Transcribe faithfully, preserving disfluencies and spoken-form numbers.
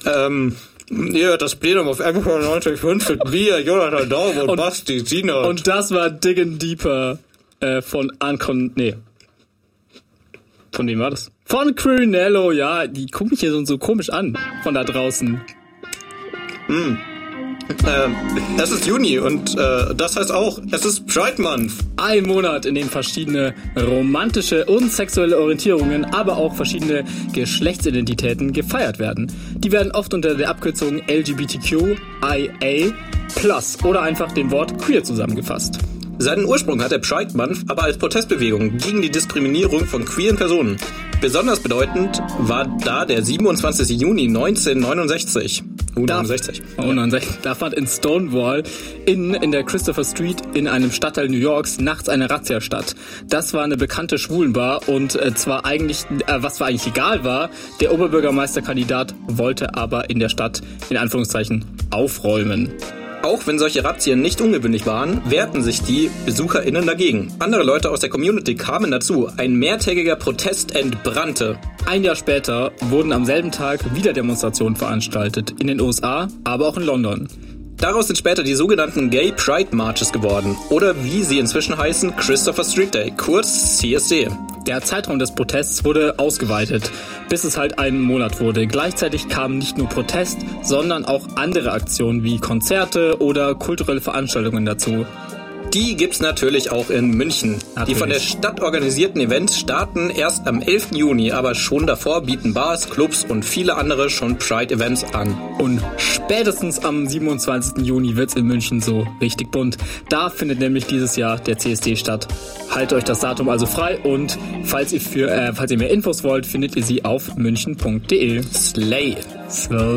Ähm, hier, das Plenum auf M V neunzig Komma fünf mit mir, Jonathan Daum und, und Basti Sienert. Und das war Diggin' Deeper äh, von Ancon... Nee. Von wem war das? Von Quirinello, ja. Die gucken mich hier so, so komisch an. Von da draußen. Hm. Ähm, es ist Juni und äh, das heißt auch, es ist Pride Month. Ein Monat, in dem verschiedene romantische und sexuelle Orientierungen, aber auch verschiedene Geschlechtsidentitäten gefeiert werden. Die werden oft unter der Abkürzung L G B T Q I A plus oder einfach dem Wort queer zusammengefasst. Seinen Ursprung hat der Pride Month aber als Protestbewegung gegen die Diskriminierung von queeren Personen. Besonders bedeutend war da der siebenundzwanzigsten Juni neunzehnhundertneunundsechzig. Uh, da, neunundsechzig. Oh, neunundsechzig. Da fand in Stonewall in, in der Christopher Street in einem Stadtteil New Yorks nachts eine Razzia statt. Das war eine bekannte Schwulenbar und äh, zwar eigentlich, äh, was zwar eigentlich egal war, der Oberbürgermeisterkandidat wollte aber in der Stadt, in Anführungszeichen, aufräumen. Auch wenn solche Razzien nicht ungewöhnlich waren, wehrten sich die BesucherInnen dagegen. Andere Leute aus der Community kamen dazu. Ein mehrtägiger Protest entbrannte. Ein Jahr später wurden am selben Tag wieder Demonstrationen veranstaltet. In den U S A, aber auch in London. Daraus sind später die sogenannten Gay Pride Marches geworden. Oder wie sie inzwischen heißen, Christopher Street Day, kurz C S D. Der Zeitraum des Protests wurde ausgeweitet, bis es halt einen Monat wurde. Gleichzeitig kamen nicht nur Protest, sondern auch andere Aktionen wie Konzerte oder kulturelle Veranstaltungen dazu. Die gibt's natürlich auch in München. Natürlich. Die von der Stadt organisierten Events starten erst am elften Juni, aber schon davor bieten Bars, Clubs und viele andere schon Pride-Events an. Und spätestens am siebenundzwanzigsten Juni wird's in München so richtig bunt. Da findet nämlich dieses Jahr der C S D statt. Haltet euch das Datum also frei und falls ihr, für, äh, falls ihr mehr Infos wollt, findet ihr sie auf münchen punkt de. Slay. So.